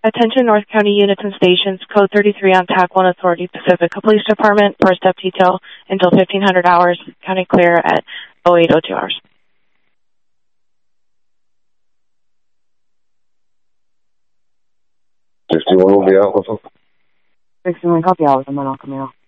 Attention North County units and stations, code 33 on TAC 1 Authority Pacific Police Department, first step detail until 1500 hours, county clear at 0802 hours. 61 will be out with them. 61, copy, Alice. I'm on Camaro.